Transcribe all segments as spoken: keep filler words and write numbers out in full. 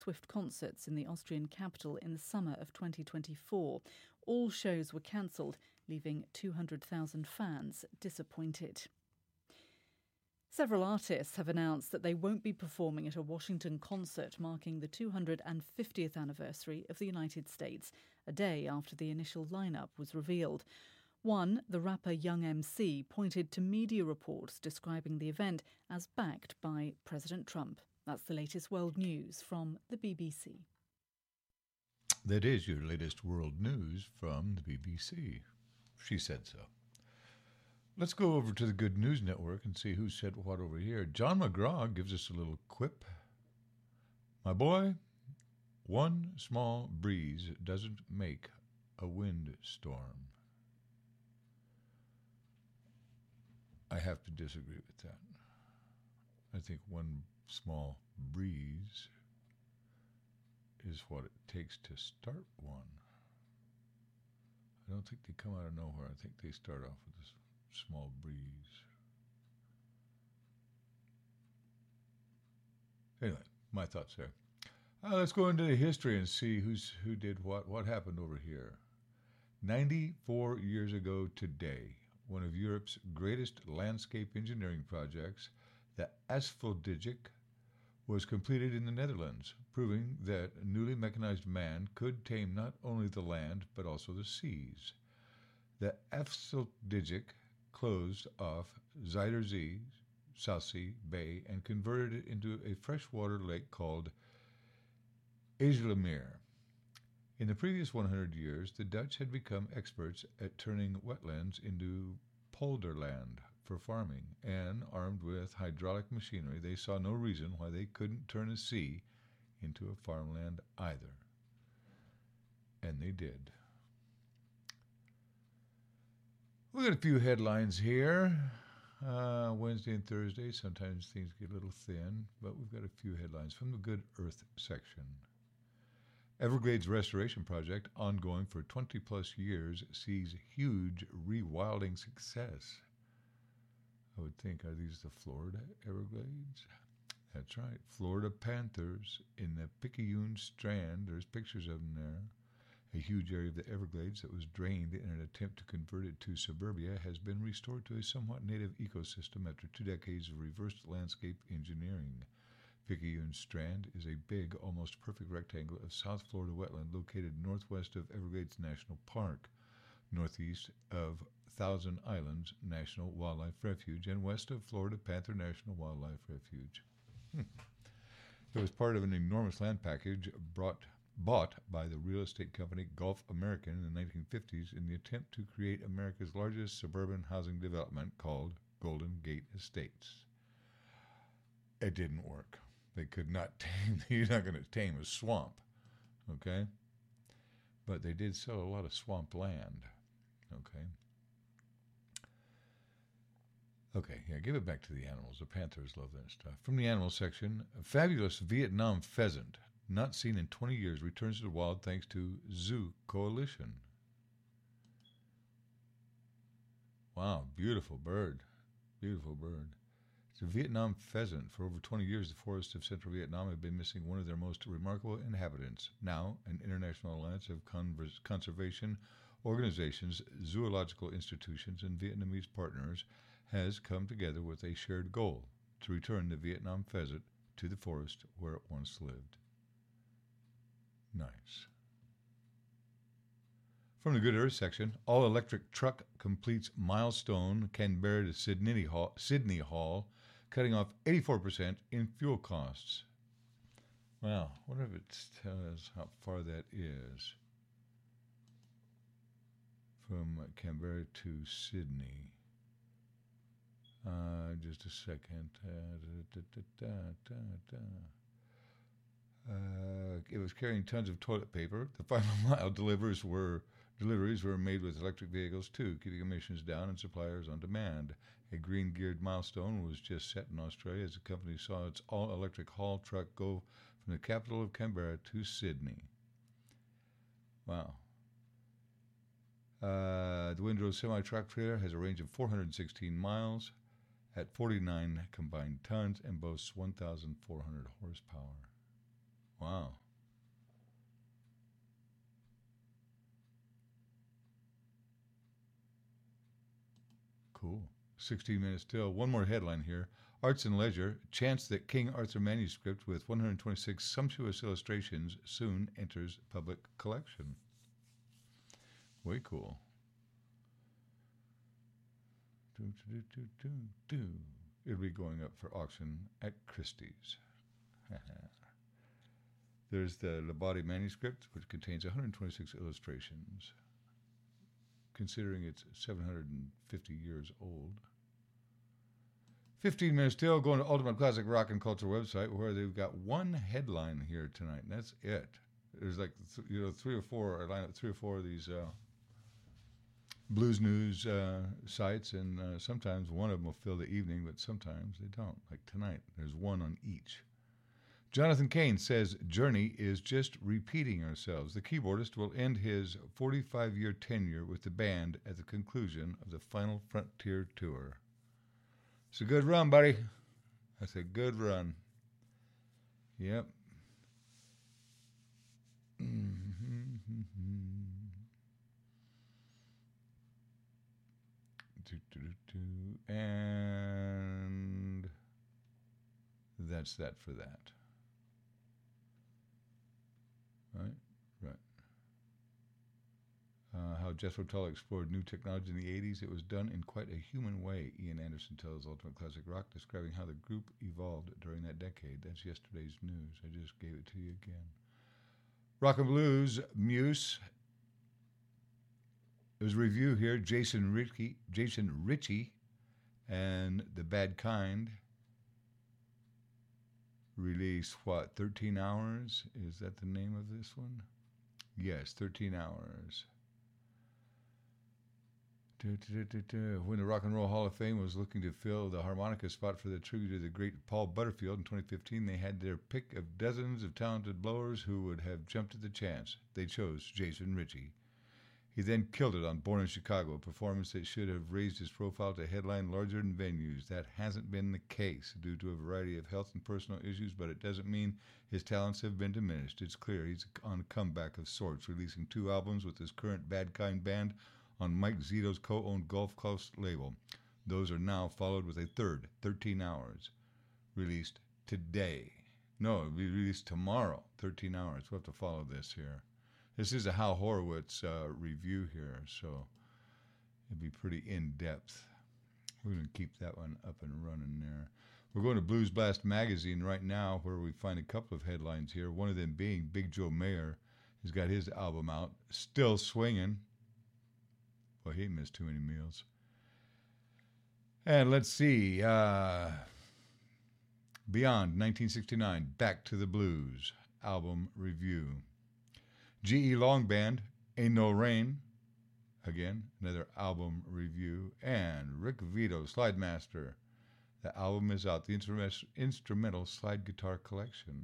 Swift concerts in the Austrian capital in the summer of twenty twenty-four. All shows were cancelled, leaving two hundred thousand fans disappointed. Several artists have announced that they won't be performing at a Washington concert marking the two hundred fiftieth anniversary of the United States, a day after the initial lineup was revealed. One, the rapper Young M C, pointed to media reports describing the event as backed by President Trump. That's the latest world news from the B B C. That is your latest world news from the B B C. She said so. Let's go over to the Good News Network and see who said what over here. John McGraw gives us a little quip. My boy, one small breeze doesn't make a windstorm. I have to disagree with that. I think one small breeze is what it takes to start one. I don't think they come out of nowhere. I think they start off with this small breeze. Anyway, my thoughts there. Uh, let's go into the history and see who's who did what, what happened over here. ninety-four years ago today, one of Europe's greatest landscape engineering projects, the Asfaltdijk, was completed in the Netherlands, proving that newly mechanized man could tame not only the land but also the seas. The Asfaltdijk closed off Zuiderzee, South Sea Bay, and converted it into a freshwater lake called IJsselmeer. In the previous one hundred years, the Dutch had become experts at turning wetlands into polderland for farming, and armed with hydraulic machinery, they saw no reason why they couldn't turn a sea into a farmland either. And they did. We got a few headlines here. Uh, Wednesday and Thursday, sometimes things get a little thin, but we've got a few headlines from the Good Earth section. Everglades Restoration Project, ongoing for twenty plus years, sees huge rewilding success. I would think, are these the Florida Everglades? That's right, Florida panthers in the Picayune Strand. There's pictures of them there. A huge area of the Everglades that was drained in an attempt to convert it to suburbia has been restored to a somewhat native ecosystem after two decades of reversed landscape engineering. Picayune Strand is a big, almost perfect rectangle of South Florida wetland located northwest of Everglades National Park, northeast of Thousand Islands National Wildlife Refuge, and west of Florida Panther National Wildlife Refuge. Hmm. It was part of an enormous land package brought bought by the real estate company Gulf American in the nineteen fifties in the attempt to create America's largest suburban housing development called Golden Gate Estates. It didn't work. They could not tame, you're not going to tame a swamp, okay? But they did sell a lot of swamp land, okay? Okay, yeah, give it back to the animals. The panthers love that stuff. From the animal section, a fabulous Vietnam pheasant, not seen in twenty years, returns to the wild thanks to Zoo Coalition. Wow, beautiful bird. Beautiful bird. It's a Vietnam pheasant. For over twenty years, the forests of central Vietnam have been missing one of their most remarkable inhabitants. Now, an international alliance of convers- conservation organizations, zoological institutions, and Vietnamese partners has come together with a shared goal to return the Vietnam pheasant to the forest where it once lived. Nice. From the Good Earth section, all-electric truck completes milestone Canberra to Sydney Hall, Sydney Hall, cutting off eighty-four percent in fuel costs. Wow, I wonder if it tells us how far that is from Canberra to Sydney. Uh, just a second. Uh, da, da, da, da, da. Uh, it was carrying tons of toilet paper. The final mile delivers were, deliveries were made with electric vehicles too, keeping emissions down and suppliers on demand. A green-geared milestone was just set in Australia as the company saw its all-electric haul truck go from the capital of Canberra to Sydney. Wow. Uh, the Windrow semi-truck trailer has a range of four hundred sixteen miles at forty-nine combined tons and boasts one thousand four hundred horsepower. Wow. Cool. sixteen minutes till. One more headline here. Arts and Leisure. Chance that King Arthur manuscript with one hundred twenty-six sumptuous illustrations soon enters public collection. Way cool. Do, do, do, do, do. It'll be going up for auction at Christie's. There's the Labate manuscript, which contains one hundred twenty-six illustrations. Considering it's seven hundred fifty years old. fifteen minutes till, going to Ultimate Classic Rock and Culture website, where they've got one headline here tonight, and that's it. There's like th- you know three or four, I line up three or four of these uh, blues news uh, sites, and uh, sometimes one of them will fill the evening, but sometimes they don't. Like tonight, there's one on each. Jonathan Cain says Journey is just repeating ourselves. The keyboardist will end his forty-five-year tenure with the band at the conclusion of the Final Frontier tour. It's a good run, buddy. That's a good run. Yep. And that's that for that. Right, right. Uh, how Jethro Tull explored new technology in the eighties. It was done in quite a human way, Ian Anderson tells Ultimate Classic Rock, describing how the group evolved during that decade. That's yesterday's news. I just gave it to you again. Rock and Blues, Muse. There's a review here. Jason Ritchie, Jason Ritchie and The Bad Kind. Release, what, thirteen hours? Is that the name of this one? Yes, thirteen hours. When the Rock and Roll Hall of Fame was looking to fill the harmonica spot for the tribute to the great Paul Butterfield in twenty fifteen, they had their pick of dozens of talented blowers who would have jumped at the chance. They chose Jason Ritchie. He then killed it on Born in Chicago, a performance that should have raised his profile to headline larger than venues. That hasn't been the case due to a variety of health and personal issues, but it doesn't mean his talents have been diminished. It's clear he's on a comeback of sorts, releasing two albums with his current Bad Kind band on Mike Zito's co-owned Gulf Coast label. Those are now followed with a third, thirteen hours, released today. No, it'll be released tomorrow, thirteen hours. We'll have to follow this here. This is a Hal Horowitz uh, review here, so it'd be pretty in-depth. We're going to keep that one up and running there. We're going to Blues Blast Magazine right now, where we find a couple of headlines here, one of them being Big Joe Mayer has got his album out, Still Swinging. Well, he missed too many meals. And let's see, uh, Beyond nineteen sixty-nine, Back to the Blues album review. G E Long Band, Ain't No Rain, again, another album review. And Rick Vito, Slide Master, the album is out, the instrument, instrumental slide guitar collection.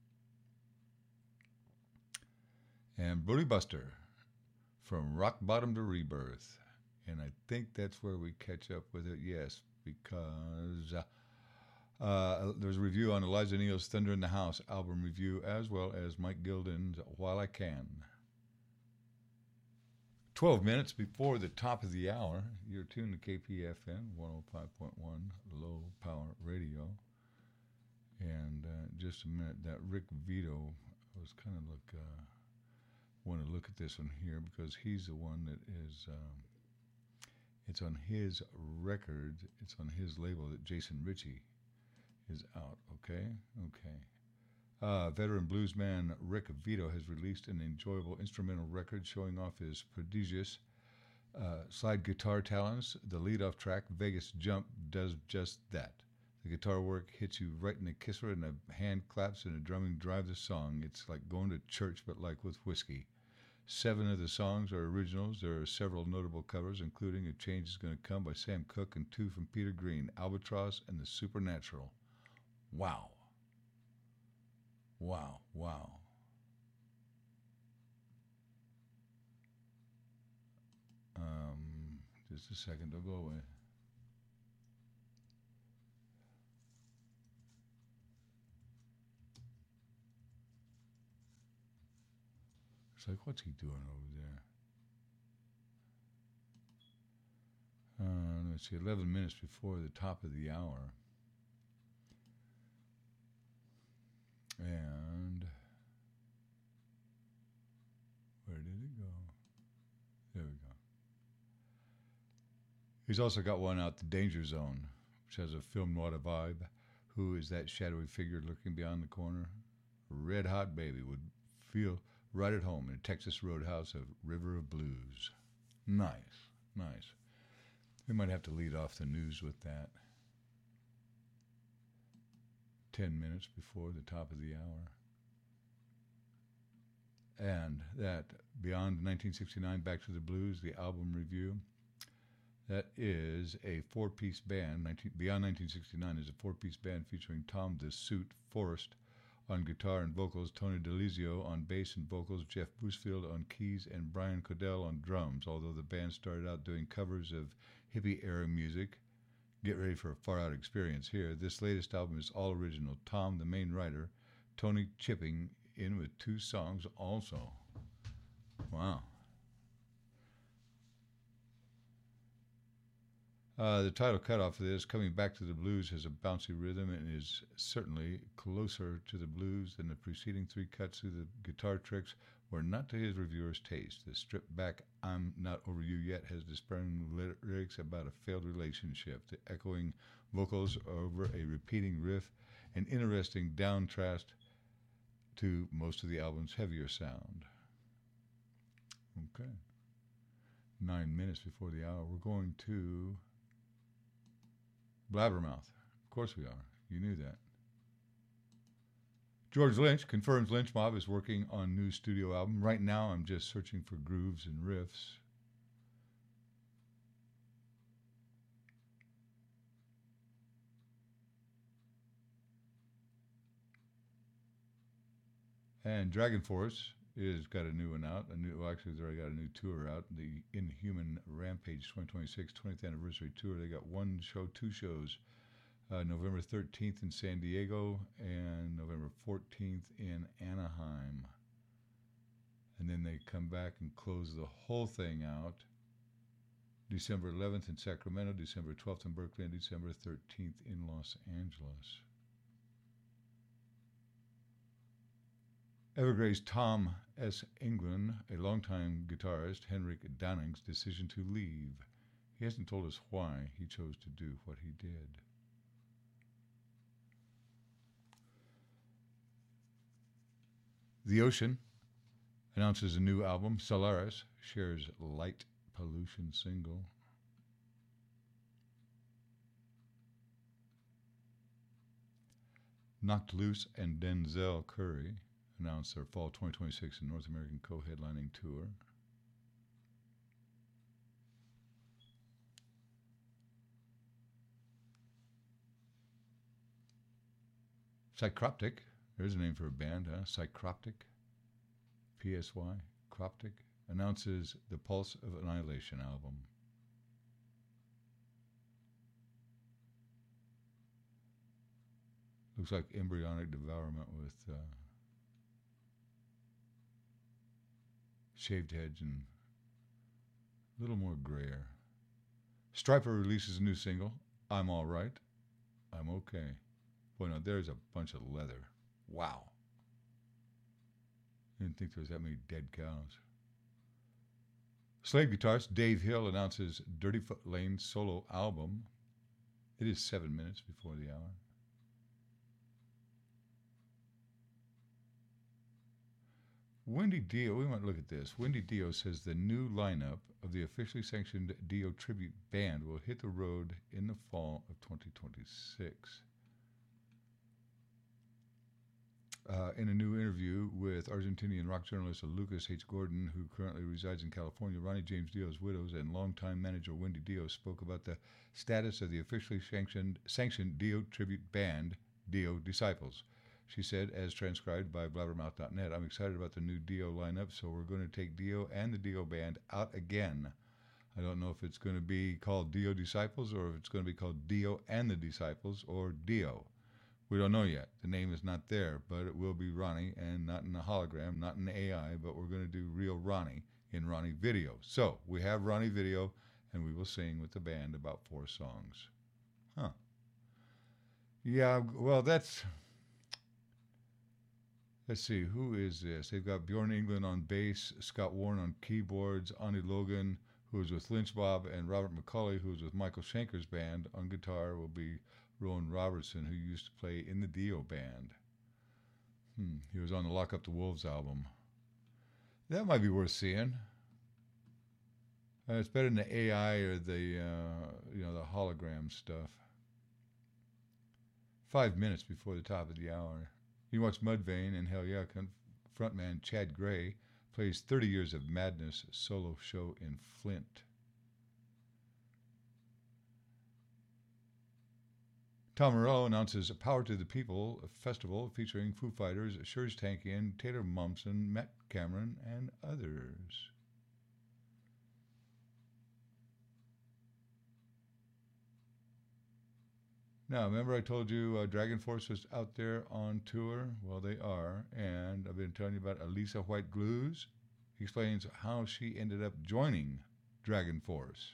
And Brody Buster, From Rock Bottom to Rebirth. And I think that's where we catch up with it, yes, because uh, uh, there's a review on Eliza Neal's Thunder in the House album review, as well as Mike Gilden's While I Can. twelve minutes before the top of the hour, you're tuned to K P F N one oh five point one Low Power Radio. And uh, just a minute, that Rick Vito, I was kind of look, uh, want to look at this one here because he's the one that is, um, it's on his record, it's on his label that Jason Ritchie is out, okay? Okay. Uh, veteran bluesman Rick Vito has released an enjoyable instrumental record showing off his prodigious uh, slide guitar talents. The lead-off track, Vegas Jump, does just that. The guitar work hits you right in the kisser, and the hand claps and the drumming drive the song. It's like going to church, but like with whiskey. Seven of the songs are originals. There are several notable covers, including A Change Is Gonna Come by Sam Cooke and two from Peter Green, Albatross and The Supernatural. Wow. Wow, wow. Um, just a second, don't go away. It's like, what's he doing over there? Uh, let's see, eleven minutes before the top of the hour. And where did it go? There we go. He's also got one out, The Danger Zone, which has a film noir vibe. Who is that shadowy figure lurking beyond the corner? Red Hot Baby would feel right at home in a Texas roadhouse of River of Blues. Nice, nice. We might have to lead off the news with that. Ten minutes before the top of the hour. And that Beyond nineteen sixty-nine, Back to the Blues, the album review. That is a four-piece band. nineteen, Beyond nineteen sixty-nine is a four-piece band featuring Tom the Suit Forrest on guitar and vocals, Tony DeLizio on bass and vocals, Jeff Boosfield on keys, and Brian Codell on drums. Although the band started out doing covers of hippie-era music, get ready for a far-out experience here. This latest album is all original. Tom, the main writer, Tony chipping in with two songs also. Wow. Uh, the title cutoff of this, Coming Back to the Blues, has a bouncy rhythm and is certainly closer to the blues than the preceding three cuts through the guitar tricks were not to his reviewer's taste. The stripped back I'm Not Over You Yet has despairing lyrics about a failed relationship, the echoing vocals over a repeating riff, an interesting downtrast to most of the album's heavier sound. Okay. Nine minutes before the hour, we're going to Blabbermouth. Of course we are. You knew that. George Lynch confirms Lynch Mob is working on new studio album. Right now I'm just searching for grooves and riffs. And Dragon Force is got a new one out. A new, well, actually, they already got a new tour out. The Inhuman Rampage twenty twenty-six twentieth anniversary tour. They got one show, two shows. Uh, November thirteenth in San Diego and November fourteenth in Anaheim. And then they come back and close the whole thing out December eleventh in Sacramento, December twelfth in Berkeley, and December thirteenth in Los Angeles. Evergrey's Tom S. England, a longtime guitarist, Henrik Downing's decision to leave. He hasn't told us why he chose to do what he did. The Ocean announces a new album. Solaris shares Light Pollution single. Knocked Loose and Denzel Curry announced their fall twenty twenty-six North American co-headlining tour. Psychroptic, there's a name for a band, huh? Psychroptic, P S Y, Croptic, announces the Pulse of Annihilation album. Looks like embryonic devourment with uh, shaved heads and a little more grayer. Stryper releases a new single, I'm All Right, I'm Okay. Boy, now there's a bunch of leather. Wow. Didn't think there was that many dead cows. Slade guitarist Dave Hill announces Dirty Foot Lane solo album. It is seven minutes before the hour. Wendy Dio, we might look at this. Wendy Dio says the new lineup of the officially sanctioned Dio tribute band will hit the road in the fall of twenty twenty-six. Uh, in a new interview with Argentinian rock journalist Lucas H. Gordon, who currently resides in California, Ronnie James Dio's widows and longtime manager Wendy Dio spoke about the status of the officially sanctioned, sanctioned Dio tribute band, Dio Disciples. She said, as transcribed by blabbermouth dot net, I'm excited about the new Dio lineup, so we're going to take Dio and the Dio band out again. I don't know if it's going to be called Dio Disciples or if it's going to be called Dio and the Disciples or Dio. We don't know yet. The name is not there, but it will be Ronnie, and not in a hologram, not in A I, but we're going to do real Ronnie in Ronnie video. So we have Ronnie video, and we will sing with the band about four songs. Huh. Yeah, well, that's... Let's see, who is this? They've got Bjorn England on bass, Scott Warren on keyboards, Ani Logan, who is with Lynch Bob, and Robert McCulley, who is with Michael Schenker's band. On guitar will be Rowan Robertson, who used to play in the Dio band. Hmm, he was on the Lock Up the Wolves album. That might be worth seeing. Uh, it's better than the A I or the uh, you know the hologram stuff. Five minutes before the top of the hour. You watch Mudvayne, and hell yeah, frontman Chad Gray plays thirty Years of Madness solo show in Flint. Tom Morello announces Power to the People, a festival featuring Foo Fighters, Sherz Tankian, Taylor Momsen, Matt Cameron, and others. Now, remember I told you uh, Dragon Force was out there on tour? Well, they are, and I've been telling you about Elisa White Glues. He explains how she ended up joining Dragon Force.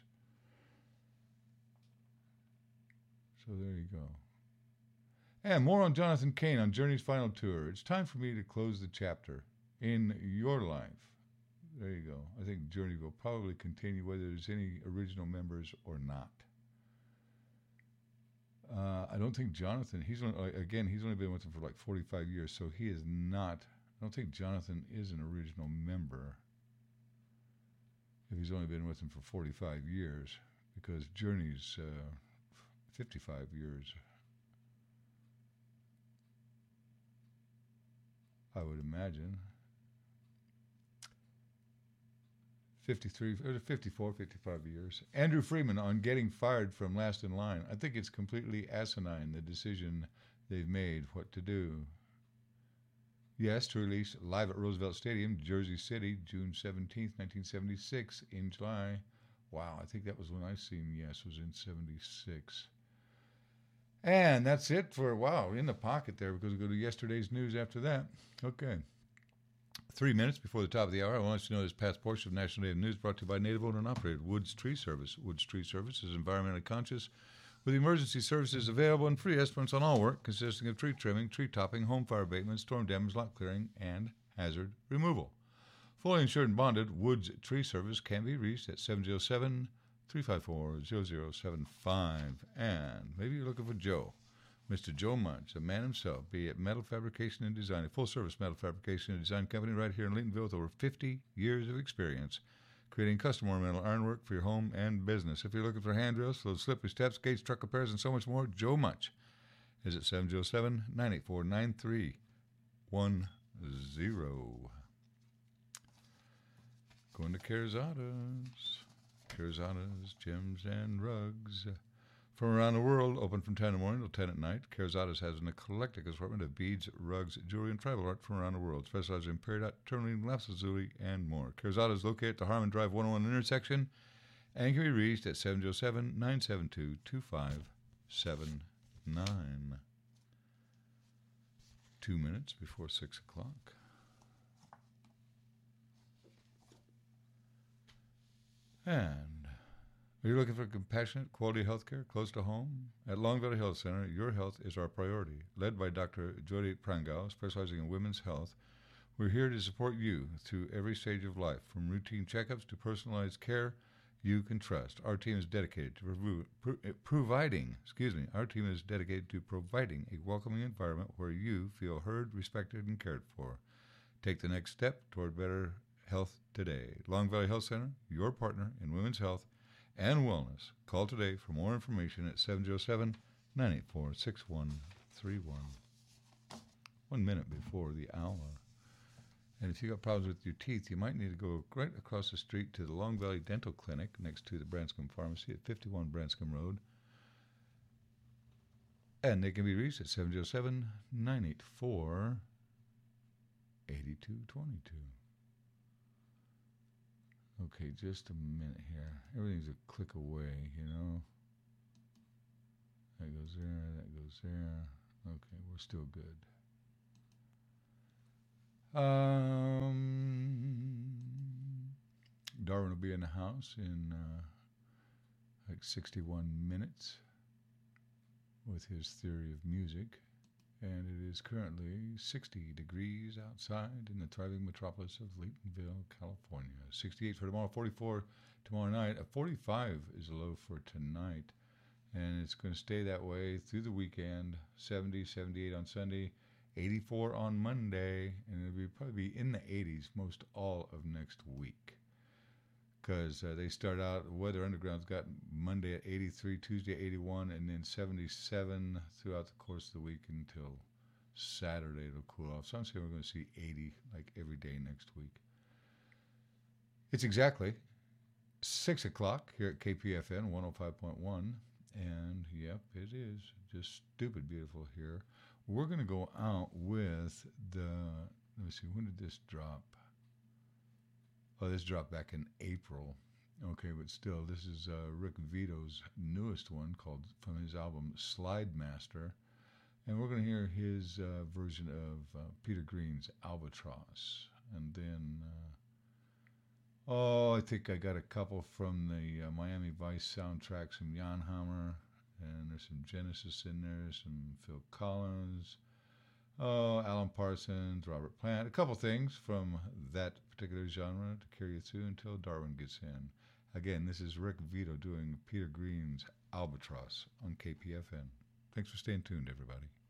So there you go. And more on Jonathan Cain on Journey's final tour. It's time for me to close the chapter in your life. There you go. I think Journey will probably continue whether there's any original members or not. Uh, I don't think Jonathan, he's only, again, he's only been with them for like forty-five years, so he is not, I don't think Jonathan is an original member if he's only been with them for forty-five years, because Journey's uh, fifty-five years, I would imagine. fifty-three, fifty-four, fifty-five years. Andrew Freeman on getting fired from Last in Line. I think it's completely asinine, the decision they've made, what to do. Yes, to release Live at Roosevelt Stadium, Jersey City, June seventeenth, nineteen seventy-six, in July. Wow, I think that was when I seen Yes, was in seventy-six. And that's it for, wow, in the pocket there, because we go to yesterday's news after that. Okay. Three minutes before the top of the hour, I want you to know this past portion of National Native News brought to you by Native Owned and Operated Woods Tree Service. Woods Tree Service is environmentally conscious with emergency services available and free estimates on all work consisting of tree trimming, tree topping, home fire abatement, storm damage, lot clearing, and hazard removal. Fully insured and bonded, Woods Tree Service can be reached at seven oh seven, three five four, zero zero seven five. And maybe you're looking for Joe. Mister Joe Munch, a man himself, be it metal fabrication and design, a full-service metal fabrication and design company right here in Leetonville with over fifty years of experience, creating custom ornamental ironwork for your home and business. If you're looking for handrails, those slippery steps, gates, truck repairs, and so much more, Joe Munch is at seven oh seven, nine eight four, nine three one zero. Going to Kerzadas. Kerzadas, Gems, and Rugs. From around the world, open from ten in the morning till ten at night, Kerzadas has an eclectic assortment of beads, rugs, jewelry, and tribal art from around the world, specializing in peridot, tourmaline, lapsazuli, and more. Kerzadas is located at the Harmon Drive one oh one intersection and can be reached at seven oh seven, nine seven two, two five seven nine. Two minutes before six o'clock. And are you looking for compassionate, quality health care close to home? At Long Valley Health Center, your health is our priority. Led by Doctor Jody Prangau, specializing in women's health, we're here to support you through every stage of life, from routine checkups to personalized care you can trust. Our team is dedicated to provu- pro- providing, excuse me, our team is dedicated to providing a welcoming environment where you feel heard, respected, and cared for. Take the next step toward better health today. Long Valley Health Center, your partner in women's health and wellness. Call today for more information at seven oh seven, nine eight four, six one three one. One minute before the hour. And if you got problems with your teeth, you might need to go right across the street to the Long Valley Dental Clinic next to the Branscombe Pharmacy at fifty-one Branscombe Road. And they can be reached at seven oh seven, nine eight four, eight two two two. Okay, just a minute here. Everything's a click away, you know. That goes there, that goes there. Okay, we're still good. Um, Darwin will be in the house in uh, like sixty-one minutes with his theory of music. And it is currently sixty degrees outside in the thriving metropolis of Laytonville, California. sixty-eight for tomorrow, forty-four tomorrow night. A forty-five is a low for tonight. And it's going to stay that way through the weekend. seventy, seventy-eight on Sunday, eighty-four on Monday, and it'll be probably be in the eighties most all of next week. Because uh, they start out, Weather Underground's got Monday at eighty-three, Tuesday eighty-one, and then seventy-seven throughout the course of the week until Saturday it'll cool off. So I'm saying we're going to see eighty like every day next week. It's exactly six o'clock here at K P F N one oh five point one. And yep, it is just stupid beautiful here. We're going to go out with the, let me see, when did this drop? Oh, this dropped back in April. Okay, but still, this is uh, Rick Vito's newest one called, from his album Slide Master. And we're going to hear his uh, version of uh, Peter Green's Albatross. And then, uh, oh, I think I got a couple from the uh, Miami Vice soundtracks from Jan Hammer. And there's some Genesis in there, some Phil Collins. Oh, Alan Parsons, Robert Plant, a couple things from that particular genre to carry you through until Darwin gets in. Again, this is Rick Vito doing Peter Green's Albatross on K P F N. Thanks for staying tuned, everybody.